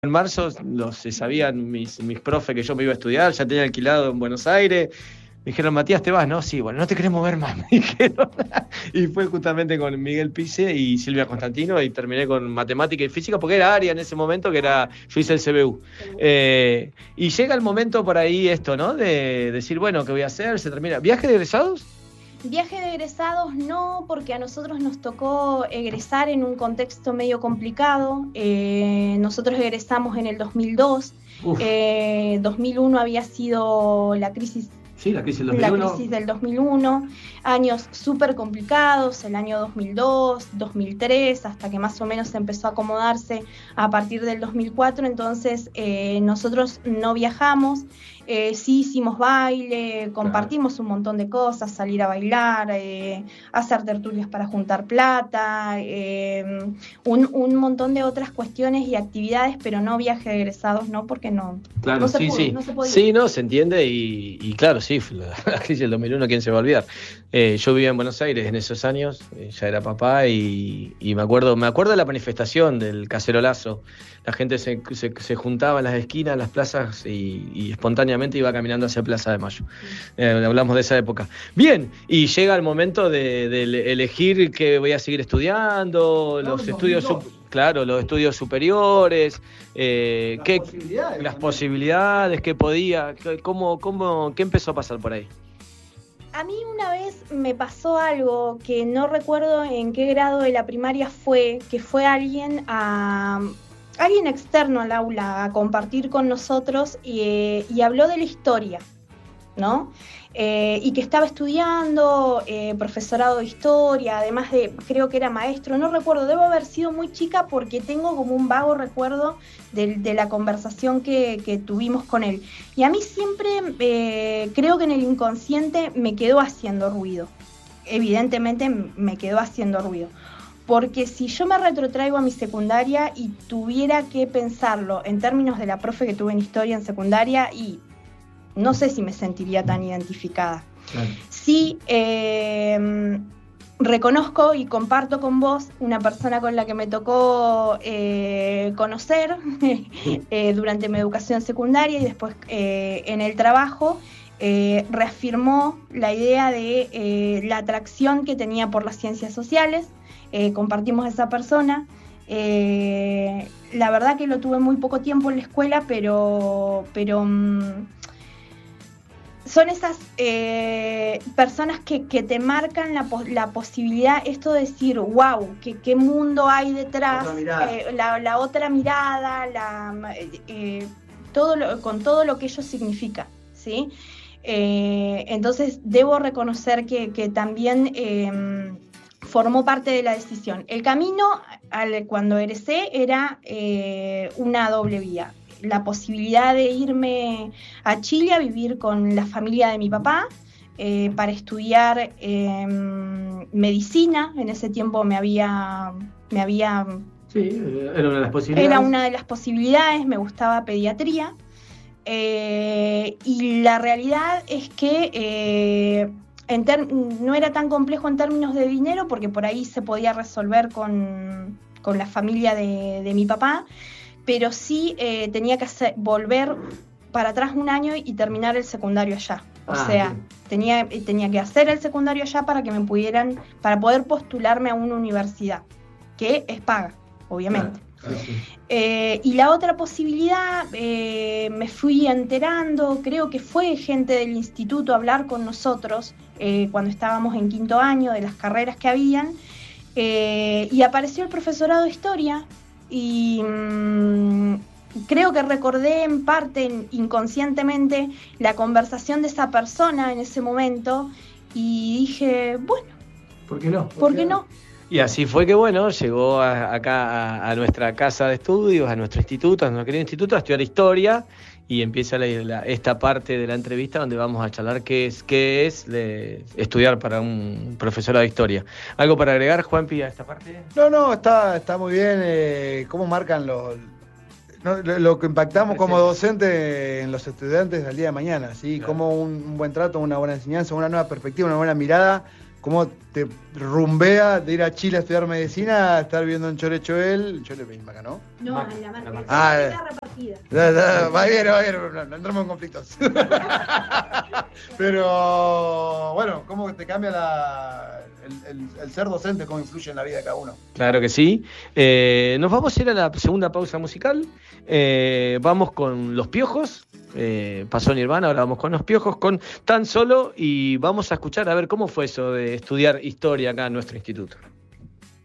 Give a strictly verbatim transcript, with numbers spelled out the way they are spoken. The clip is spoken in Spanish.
En marzo los, se sabían mis, mis profes que yo me iba a estudiar, ya tenía alquilado en Buenos Aires. Me dijeron, Matías, ¿te vas? No, sí, bueno, no te queremos ver más, me dijeron. Y fue justamente con Miguel Pice y Silvia Constantino y terminé con matemática y física, porque era área en ese momento, que era, yo hice el C B U. Eh, y llega el momento por ahí esto, ¿no? De decir, bueno, ¿qué voy a hacer? Se termina. ¿Viaje de egresados? Viaje de egresados no, porque a nosotros nos tocó egresar en un contexto medio complicado. Eh, nosotros egresamos en el dos mil dos. Eh, dos mil uno había sido la crisis. Sí, la crisis del dos mil uno. La crisis del dos mil uno, años súper complicados, el año dos mil dos, dos mil tres, hasta que más o menos se empezó a acomodarse a partir del dos mil cuatro, entonces eh, nosotros no viajamos, eh, sí hicimos baile, compartimos claro. un montón de cosas, salir a bailar, eh, hacer tertulias para juntar plata, eh, un, un montón de otras cuestiones y actividades, pero no viaje de egresados, no, porque no, claro, no, se, sí, pudo, sí. no se podía. Sí, no, se entiende y, y claro, sí. Sí, la, la crisis del dos mil uno, ¿quién se va a olvidar? Eh, yo vivía en Buenos Aires en esos años, eh, ya era papá y, y me acuerdo me acuerdo de la manifestación del cacerolazo. La gente se, se, se juntaba en las esquinas, en las plazas y, y espontáneamente iba caminando hacia Plaza de Mayo. Eh, hablamos de esa época. Bien, y llega el momento de, de elegir qué voy a seguir estudiando, no, los estudios... Claro, los estudios superiores, eh, las, qué, posibilidades, las posibilidades, qué podía, cómo, cómo, qué empezó a pasar por ahí. A mí una vez me pasó algo que no recuerdo en qué grado de la primaria fue, que fue alguien a alguien externo al aula a compartir con nosotros y, y habló de la historia, ¿no? Eh, y que estaba estudiando eh, profesorado de historia, además de, creo que era maestro, no recuerdo, debo haber sido muy chica porque tengo como un vago recuerdo de, de la conversación que, que tuvimos con él. Y a mí siempre, eh, creo que en el inconsciente me quedó haciendo ruido, evidentemente me quedó haciendo ruido. Porque si yo me retrotraigo a mi secundaria y tuviera que pensarlo en términos de la profe que tuve en historia en secundaria, y no sé si me sentiría tan identificada. Claro. Sí, eh, reconozco y comparto con vos una persona con la que me tocó eh, conocer eh, durante mi educación secundaria y después eh, en el trabajo, eh, reafirmó la idea de eh, la atracción que tenía por las ciencias sociales. Eh, compartimos esa persona. Eh, la verdad que lo tuve muy poco tiempo en la escuela, pero... pero um, son esas eh, personas que, que te marcan la, la posibilidad, esto de decir, wow, que, qué mundo hay detrás, eh, la, la otra mirada, la, eh, todo lo, con todo lo que ello significa, ¿sí? Eh, entonces debo reconocer que, que también eh, formó parte de la decisión. El camino al, cuando egresé era eh, una doble vía. La posibilidad de irme a Chile a vivir con la familia de mi papá eh, para estudiar eh, medicina. En ese tiempo me había, me había... Sí, era una de las posibilidades. Era una de las posibilidades, me gustaba pediatría. Eh, y la realidad es que eh, en ter- no era tan complejo en términos de dinero porque por ahí se podía resolver con, con la familia de, de mi papá. Pero sí eh, tenía que hacer, volver para atrás un año y terminar el secundario allá. O ah, sea, tenía, tenía que hacer el secundario allá para que me pudieran, para poder postularme a una universidad, que es paga, obviamente. Claro, sí, sí. Eh, y la otra posibilidad, eh, me fui enterando, creo que fue gente del instituto a hablar con nosotros eh, cuando estábamos en quinto año de las carreras que habían, eh, y apareció el profesorado de historia. Y mmm, creo que recordé en parte, inconscientemente, la conversación de esa persona en ese momento y dije, bueno, ¿por qué no? ¿Por, ¿por qué no? no? Y así fue que, bueno, llegó a, acá a, a nuestra casa de estudios, a nuestro instituto, a nuestro querido instituto, a estudiar historia y empieza la, la, esta parte de la entrevista donde vamos a charlar qué es, qué es de estudiar para un profesor de historia. ¿Algo para agregar, Juanpi, a esta parte? No, no, está, está muy bien. Eh, ¿Cómo marcan los, no, lo, lo que impactamos como docente en los estudiantes del día de mañana? ¿Sí? Claro. Cómo un, un buen trato, una buena enseñanza, una nueva perspectiva, una buena mirada cómo te rumbea de ir a Chile a estudiar medicina a estar viendo en Cholechoel. Chole, acá, ¿no? No, Marca, en la marca. la Ah, Ah, eh. la repartida. Da, da, va bien, va bien, no, no entramos en conflictos. Pero, bueno, ¿cómo te cambia la, el, el, el ser docente? ¿Cómo influye en la vida de cada uno? Claro que sí. Eh, nos vamos a ir a la segunda pausa musical. Eh, vamos con Los Piojos. Eh, pasó Nirvana, ahora vamos con Los Piojos, con Tan Solo, y vamos a escuchar a ver cómo fue eso de estudiar historia acá en nuestro instituto.